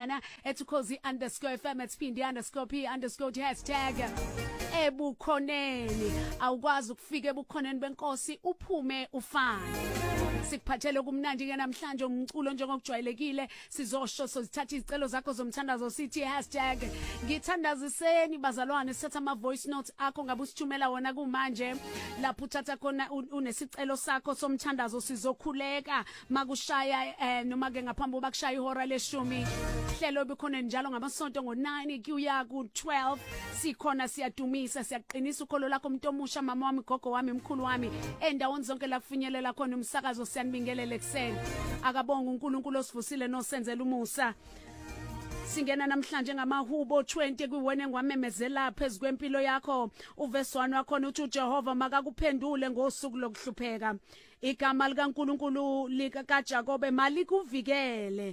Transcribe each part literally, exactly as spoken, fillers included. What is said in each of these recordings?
Xhumana at ukhozi underscore F M at Phindi underscore P underscore hashtag ebukhoneni. Awukwazi ukufika ebukhoneni benkosi uphume ufane. Sikuphathele kumnandi ke namhlanje umculo njengokujwayelekile sizosho sozithatha izicelo zakho zomthandazo sithi hashtag ngithandaziseni bazalwane sithatha ama voice notes akho ngabe usithumela wona kumanje lapho uthatha khona unesicelo sakho somthandazo sizokhuleka makushaya eh, noma ke ngaphambi kokuba kushaya ihora leshumi hlelo bekhona njalo ngamasonto ngo nine kuya ku twelve sikhona siyadumisa siyaqinisa ukholo lakho umuntu omusha mama wami gogo wami mkhulu wami endawoni zonke la kufinyelela khona umsakazo siyanibingelele ekseni akabonga uNkulunkulu osivusile nosenzela umusa. Singena namhlanje ngamahubo twenty kuwena ngwamemezela phezulu kwempilo yakho uverse one wakho uthi uJehova makakuphendule ngosuku lokuhlupheka. Igama likaNkulunkulu lika kaJakobe malikuvikele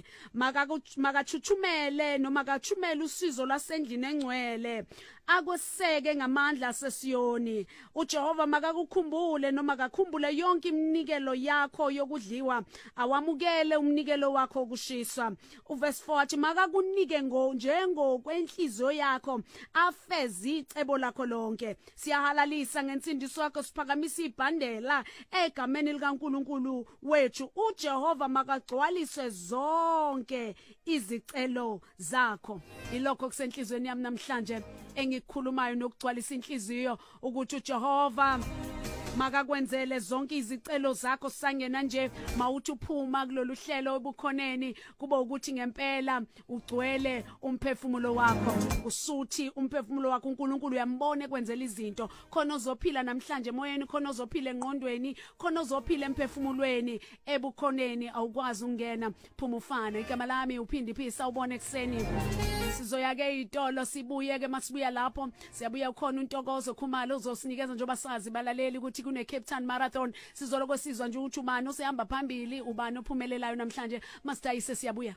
makachuchumele noma kachuchumele usizo lasendlini engcwele akweseke ngamandla asesiyoni. uJehova makakukhumbule noma akakhumbule yonke iminikelo yakho yokudliwa awamukele umnikelo wakho okushiswa. uverse four athi makakunike ngo njengo kwenhliziyo yakho afeze icebo lakho lonke. Siyahalalisa ngensindiso yakho siphakamisa ibhandela egameni likaNkulunkulu wethu uJehova makagcwalise zonke izicelo zakho. Ilokho kusenhlizweni yami namhlanje engikhulumayo nokugcwalisa inhliziyo ukuthi uJehova makakwenzele zonke izicelo zakho sangena nje mawuthi uphuma kulolu hlelo obukhoneni kuba ukuthi ngempela ugcwele umphefumulo wakho usuthi umphefumulo wakho uNkulunkulu uyambona ekwenzela izinto khona uzophila namhlanje emoyeni khona uzophila engqondweni khona uzophila emphefumulweni ebukhoneni awukwazi ungena phuma ufana. Igama lami uphindi phisa ubone ekseni sizoya ke itolo sibuye ke masibuya lapho siyabuya ukhona untokozo Khumalo uzosinikeza njengoba sazi balaleli ukuthi kune Cape Town Marathon sizoloko sizwa nje ukuthi umani usehamba phambili ubani ophumelelayo namhlanje masitayise siyabuya.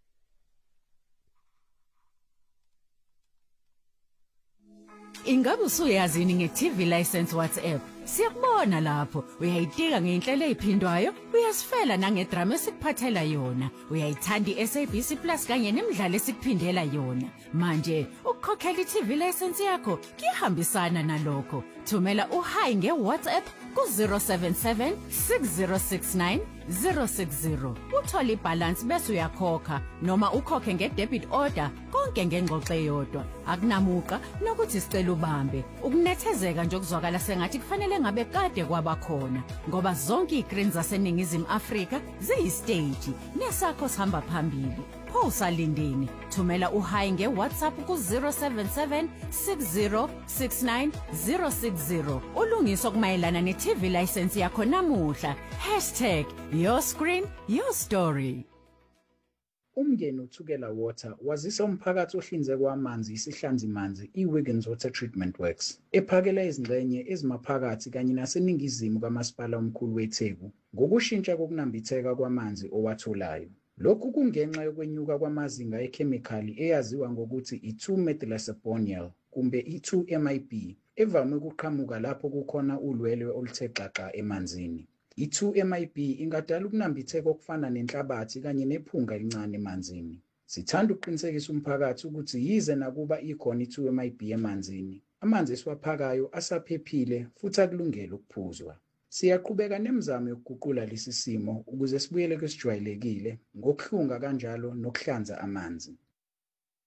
Ingabe usuyazini nge-T V license WhatsApp? Siyakubona lapho uyayitika ngeinhlelo eziphindwayo uyasifela nangedrama esikuphathela yona uyayithanda iS A B C Plus kanye nemidlalo esikuphindela yona. Manje ukukhokhela i-T V license yakho kihambisana nalokho. Thumela uhi nge-WhatsApp ku zero seven seven six zero six nine zero six zero uthola ibalance bese uyakhokha noma ukhokhe nge-debit order konke ngengxoxo eyodwa akunamuqa nokuthi sicela ubambe ukunethezeka nje okuzwakala sengathi kufanele ngabe kade kwabakhona ngoba zonke i-green zaseNingizimu Afrika ziyistage nesakho sihamba phambili. Pho usalindeni thumela uhi nge-WhatsApp ku zero seven seven six zero six nine zero six zero ulungiso kumayelana ne-T V license yakho namuhla hashtag your screen your story. Umngeni uThukela Water wazisa umphakathi ohlinzeka kwamanzi isihlanzi manzi iWiggins Water Treatment Works ephakela izingxenye ezimaphakathi kanye naseningizimu kamasipala omkhulu weTheku ngokushintsha kokunambitheka kwamanzi owatholayo. Lokhu kungenxa yokwenyuka kwamazinga ekhemikhali eyaziwa ngokuthi i-two methylisabonyl kumbe i-two M I B evame ukuqhamuka lapho kukhona ulwelwe oluthe xaxa emanzini. I-two M I B ingadala ukunambitheka okufana nenhlabathi kanye nephunga elincane emanzini. Sithanda ukuqinisekisa umphakathi ukuthi yize nakuba ikhona i-two M I B emanzini, amanzi esiwaphakayo asaphephile futhi akulungele ukuphuzwa. Siyaqhubeka nemizamo yokuguqula lesi simo ukuze sibuyele kwesijwayelekile ngokuhlunga kanjalo nokuhlanza amanzi.